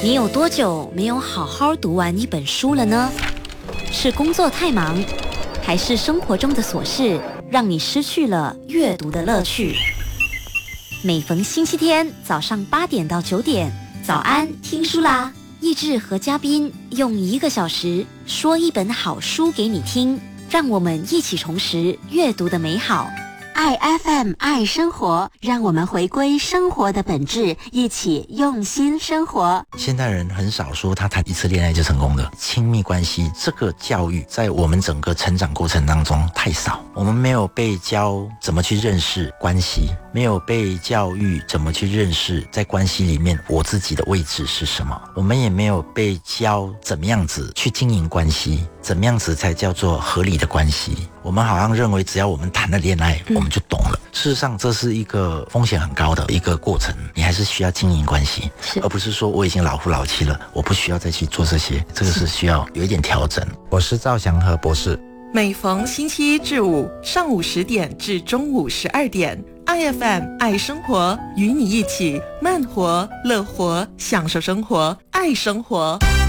你有多久没有好好读完一本书了呢？是工作太忙，还是生活中的琐事让你失去了阅读的乐趣？每逢星期天早上8点到9点，早安听书啦！益智和嘉宾用1个小时说一本好书给你听，让我们一起重拾阅读的美好。爱 FM 爱生活，让我们回归生活的本质，一起用心生活。 现代人很少说他谈一次恋爱就成功的，亲密关系这个教育在我们整个成长过程当中太少，我们没有被教怎么去认识关系，没有被教育怎么去认识在关系里面我自己的位置是什么，我们也没有被教怎么样子去经营关系，怎么样子才叫做合理的关系。我们好像认为只要我们谈了恋爱，我们就懂了。事实上这是一个风险很高的一个过程，你还是需要经营关系，而不是说我已经老夫老妻了，我不需要再去做这些，这个是需要有一点调整。我是赵祥和博士。 每逢星期1至5上午10点至中午12点，IFM 爱生活与你一起慢活乐活，享受生活，爱生活。